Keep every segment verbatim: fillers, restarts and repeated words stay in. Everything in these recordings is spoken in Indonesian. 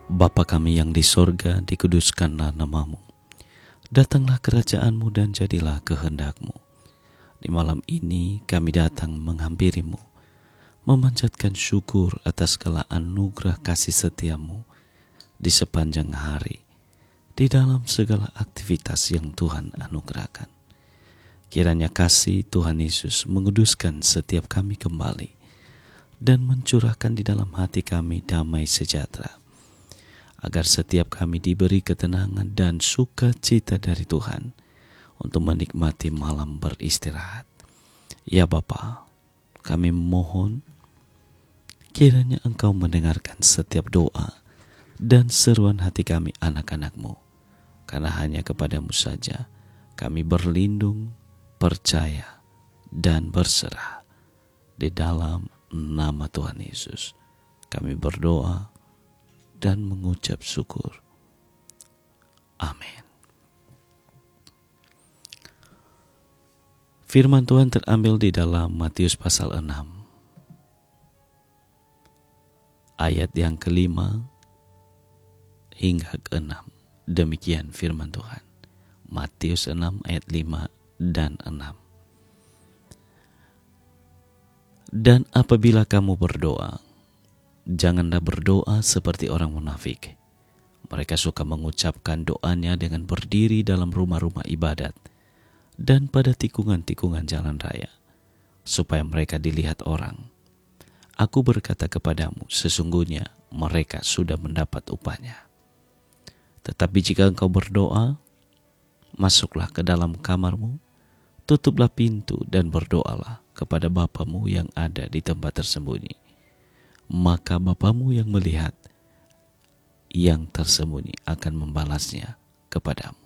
Bapa kami yang di sorga, dikuduskanlah namamu. Datanglah kerajaanmu dan jadilah kehendakmu. Di malam ini kami datang menghampirimu, memanjatkan syukur atas segala anugerah kasih setiamu di sepanjang hari, di dalam segala aktivitas yang Tuhan anugerahkan. Kiranya kasih Tuhan Yesus menguduskan setiap kami kembali dan mencurahkan di dalam hati kami damai sejahtera, agar setiap kami diberi ketenangan dan sukacita dari Tuhan untuk menikmati malam beristirahat. Ya Bapa, kami mohon kiranya Engkau mendengarkan setiap doa dan seruan hati kami anak-anak-Mu, karena hanya kepadamu saja kami berlindung, percaya, dan berserah. Di dalam nama Tuhan Yesus kami berdoa dan mengucap syukur. Amin. Firman Tuhan terambil di dalam Matius pasal enam, ayat yang kelima hingga keenam. Demikian firman Tuhan. Matius enam ayat lima dan enam. Dan apabila kamu berdoa, janganlah berdoa seperti orang munafik. Mereka suka mengucapkan doanya dengan berdiri dalam rumah-rumah ibadat dan pada tikungan-tikungan jalan raya, supaya mereka dilihat orang. Aku berkata kepadamu, sesungguhnya mereka sudah mendapat upahnya. Tetapi jika engkau berdoa, masuklah ke dalam kamarmu, tutuplah pintu dan berdoalah kepada Bapamu yang ada di tempat tersembunyi. Maka Bapamu yang melihat yang tersembunyi akan membalasnya kepadamu.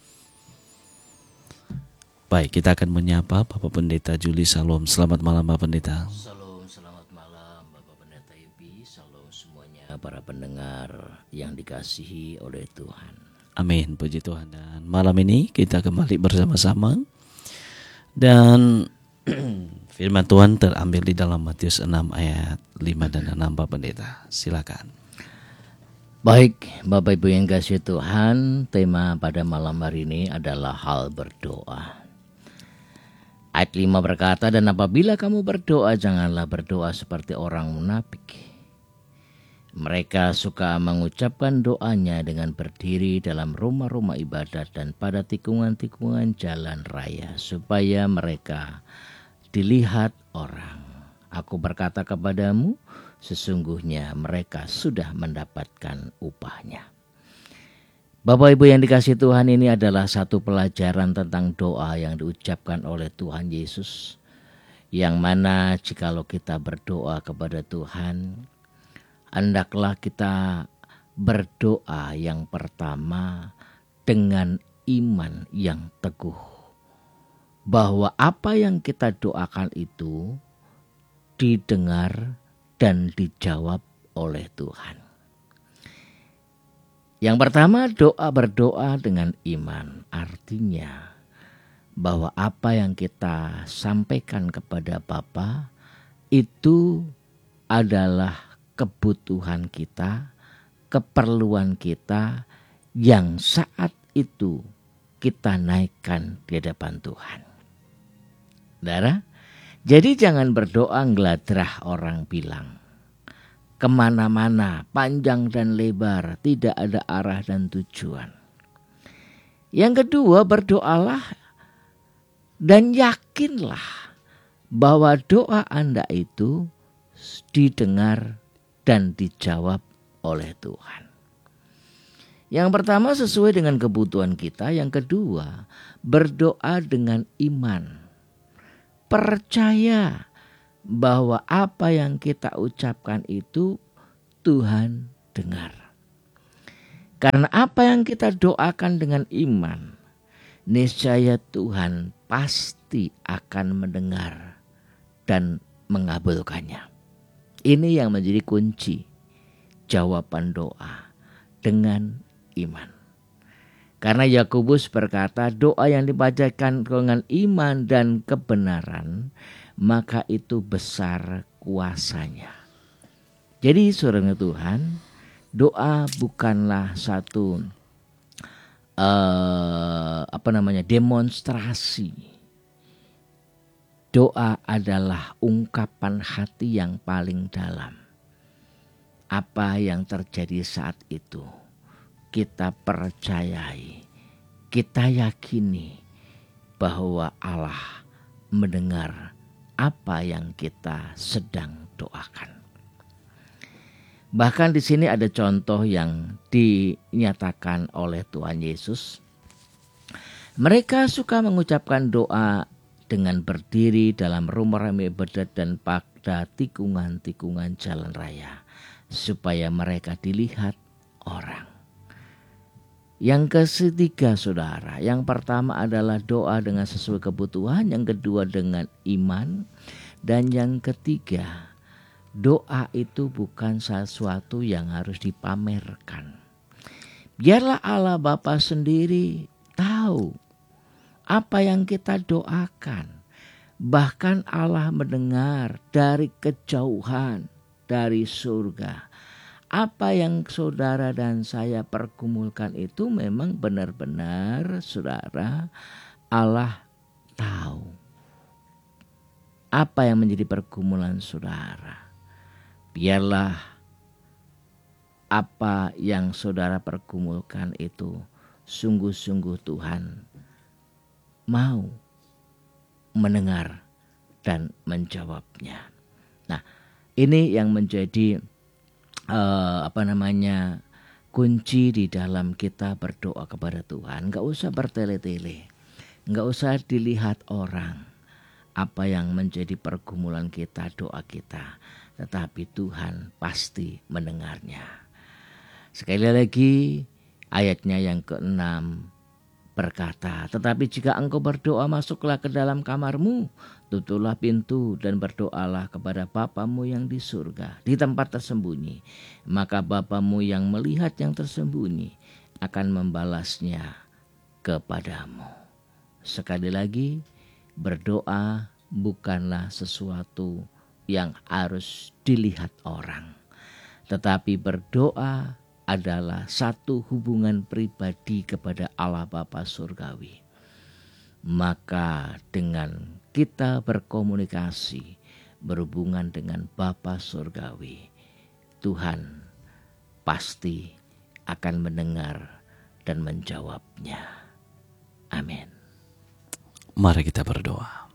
Baik, kita akan menyapa Bapak Pendeta Juli. Salam, selamat malam Bapak Pendeta. Salam, selamat malam Bapak Pendeta Yubi. Salam semuanya para pendengar yang dikasihi oleh Tuhan. Amin, puji Tuhan. Dan malam ini kita kembali bersama-sama, dan firman Tuhan terambil di dalam Matius enam ayat lima dan enam. Bapak Pendeta, silakan. Baik, Bapak Ibu yang kasih Tuhan, tema pada malam hari ini adalah hal berdoa. Ayat lima berkata, dan apabila kamu berdoa, janganlah berdoa seperti orang munafik. Mereka suka mengucapkan doanya dengan berdiri dalam rumah-rumah ibadat dan pada tikungan-tikungan jalan raya, supaya mereka dilihat orang. Aku berkata kepadamu, sesungguhnya mereka sudah mendapatkan upahnya. Bapak Ibu yang dikasihi Tuhan, ini adalah satu pelajaran tentang doa yang diucapkan oleh Tuhan Yesus, yang mana jikalau kita berdoa kepada Tuhan, hendaklah kita berdoa yang pertama dengan iman yang teguh, bahwa apa yang kita doakan itu didengar dan dijawab oleh Tuhan. Yang pertama, doa berdoa dengan iman, artinya bahwa apa yang kita sampaikan kepada Bapa itu adalah kebutuhan kita, keperluan kita yang saat itu kita naikkan di hadapan Tuhan. Saudara, jadi jangan berdoa ngeladrah orang bilang. Kemana-mana, panjang dan lebar, tidak ada arah dan tujuan. Yang kedua, berdoalah dan yakinlah bahwa doa Anda itu didengar dan dijawab oleh Tuhan. Yang pertama, sesuai dengan kebutuhan kita. Yang kedua, berdoa dengan iman. Percaya bahwa apa yang kita ucapkan itu Tuhan dengar. Karena apa yang kita doakan dengan iman, niscaya Tuhan pasti akan mendengar dan mengabulkannya. Ini yang menjadi kunci jawaban doa, dengan iman. Karena Yakobus berkata, doa yang dipanjatkan dengan iman dan kebenaran, maka itu besar kuasanya. Jadi saudara Tuhan, Doa bukanlah satu uh, apa namanya demonstrasi. Doa adalah ungkapan hati yang paling dalam. Apa yang terjadi saat itu kita percayai, kita yakini bahwa Allah mendengar apa yang kita sedang doakan. Bahkan di sini ada contoh yang dinyatakan oleh Tuhan Yesus. Mereka suka mengucapkan doa dengan berdiri dalam rumah-rumah ibadat dan pada tikungan-tikungan jalan raya, supaya mereka dilihat orang. Yang ketiga saudara, yang pertama adalah doa dengan sesuai kebutuhan, yang kedua dengan iman, dan yang ketiga doa itu bukan sesuatu yang harus dipamerkan. Biarlah Allah Bapa sendiri tahu apa yang kita doakan. Bahkan Allah mendengar dari kejauhan, dari surga. Apa yang saudara dan saya pergumulkan itu memang benar-benar saudara, Allah tahu apa yang menjadi pergumulan saudara. Biarlah apa yang saudara pergumulkan itu sungguh-sungguh Tuhan mau mendengar dan menjawabnya. Nah, ini yang menjadi uh, apa namanya kunci di dalam kita berdoa kepada Tuhan. Gak usah bertele-tele, gak usah dilihat orang apa yang menjadi pergumulan kita, doa kita, tetapi Tuhan pasti mendengarnya. Sekali lagi ayatnya yang keenam berkata, tetapi jika engkau berdoa, masuklah ke dalam kamarmu, tutuplah pintu dan berdoalah kepada Bapamu yang di surga, di tempat tersembunyi. Maka Bapamu yang melihat yang tersembunyi akan membalasnya kepadamu. Sekali lagi, berdoa bukanlah sesuatu yang harus dilihat orang, tetapi berdoa adalah satu hubungan pribadi kepada Allah Bapa Surgawi. Maka dengan kita berkomunikasi, berhubungan dengan Bapa Surgawi, Tuhan pasti akan mendengar dan menjawabnya. Amin. Mari kita berdoa.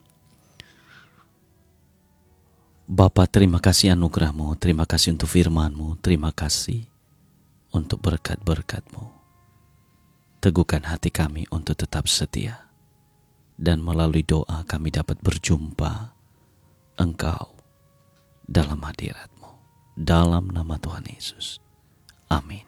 Bapa, terima kasih anugerah-Mu, terima kasih untuk firman-Mu, terima kasih untuk berkat-berkat-Mu. Teguhkan hati kami untuk tetap setia, dan melalui doa kami dapat berjumpa Engkau dalam hadirat-Mu. Dalam nama Tuhan Yesus. Amin.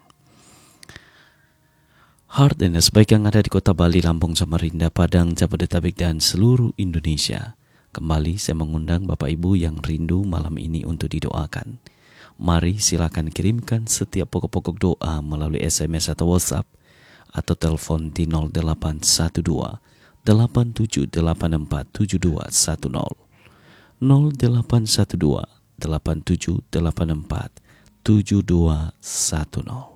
Heart and Sebaik yang ada di kota Bali, Lampung, Samarinda, Padang, Jabodetabek, dan seluruh Indonesia. Kembali saya mengundang Bapak Ibu yang rindu malam ini untuk didoakan. Mari silakan kirimkan setiap pokok-pokok doa melalui S M S atau WhatsApp atau telepon di nol delapan satu dua delapan tujuh delapan empat tujuh dua satu nol nol delapan satu dua delapan tujuh delapan empat tujuh dua satu nol.